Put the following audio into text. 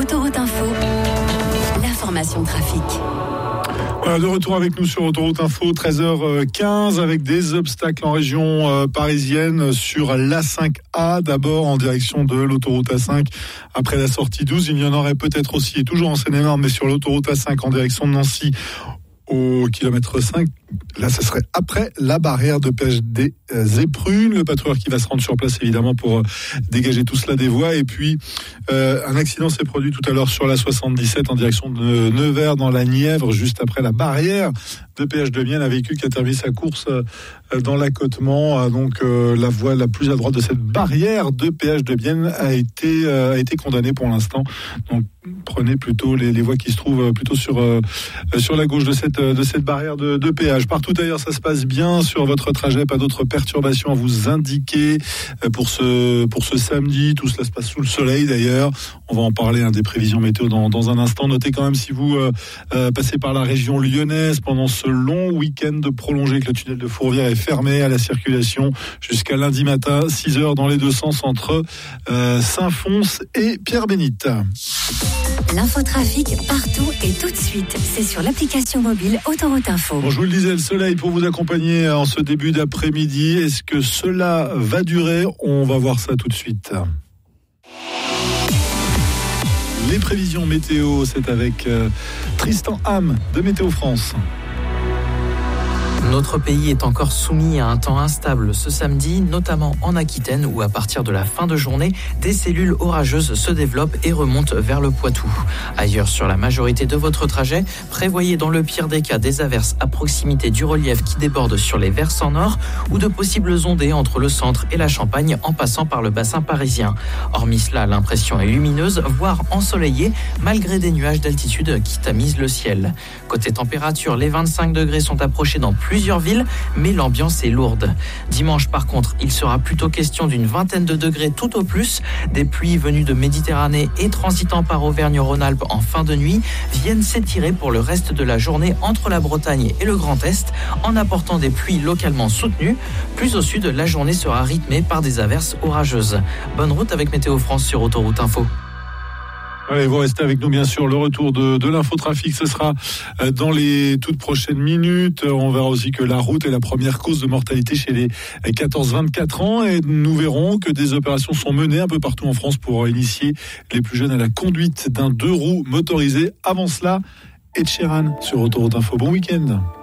Autoroute Info, l'information trafic. Voilà, de retour avec nous sur Autoroute Info, 13h15, avec des obstacles en région parisienne sur l'A5A, d'abord en direction de l'autoroute A5 après la sortie 12. Il y en aurait peut-être aussi, et toujours en Seine-et-Marne, mais sur l'autoroute A5 en direction de Nancy au kilomètre 5. Là, ce serait après la barrière de péage des Éprunes. Le patrouilleur qui va se rendre sur place, évidemment, pour dégager tout cela des voies. Et puis, un accident s'est produit tout à l'heure sur la 77 en direction de Nevers, dans la Nièvre, juste après la barrière de péage de Mienne. Un véhicule qui a terminé sa course dans l'accotement. Donc, la voie la plus à droite de cette barrière de péage de Mienne a été condamnée pour l'instant. Donc, prenez plutôt les voies qui se trouvent plutôt sur la gauche de cette barrière de péage. Partout ailleurs, ça se passe bien sur votre trajet, pas d'autres perturbations à vous indiquer pour ce samedi. Tout cela se passe sous le soleil d'ailleurs. On va en parler des prévisions météo dans un instant. Notez quand même, si vous passez par la région lyonnaise pendant ce long week-end prolongé, que le tunnel de Fourvière est fermé à la circulation jusqu'à lundi matin, 6h dans les deux sens entre Saint-Fons et Pierre-Bénite. L'infotrafic partout et tout de suite. C'est sur l'application mobile Autoroute Info. Bon, je vous le disais, le soleil pour vous accompagner en ce début d'après-midi. Est-ce que cela va durer ? On va voir ça tout de suite. Les prévisions météo, c'est avec Tristan Ham de Météo France. Notre pays est encore soumis à un temps instable ce samedi, notamment en Aquitaine où à partir de la fin de journée, des cellules orageuses se développent et remontent vers le Poitou. Ailleurs, sur la majorité de votre trajet, prévoyez dans le pire des cas des averses à proximité du relief qui déborde sur les versants nord ou de possibles ondées entre le centre et la Champagne en passant par le bassin parisien. Hormis cela, l'impression est lumineuse, voire ensoleillée, malgré des nuages d'altitude qui tamisent le ciel. Côté température, les 25 degrés sont approchés dans plusieurs villes, mais l'ambiance est lourde. Dimanche, par contre, il sera plutôt question d'une vingtaine de degrés tout au plus. Des pluies venues de Méditerranée et transitant par Auvergne-Rhône-Alpes en fin de nuit viennent s'étirer pour le reste de la journée entre la Bretagne et le Grand Est, en apportant des pluies localement soutenues. Plus au sud, la journée sera rythmée par des averses orageuses. Bonne route avec Météo France sur Autoroute Info. Allez, vous restez avec nous, bien sûr. Le retour de l'infotrafic, ce sera dans les toutes prochaines minutes. On verra aussi que la route est la première cause de mortalité chez les 14-24 ans. Et nous verrons que des opérations sont menées un peu partout en France pour initier les plus jeunes à la conduite d'un 2 roues motorisé. Avant cela, Ed Sheeran sur Autoroute Info. Bon week-end.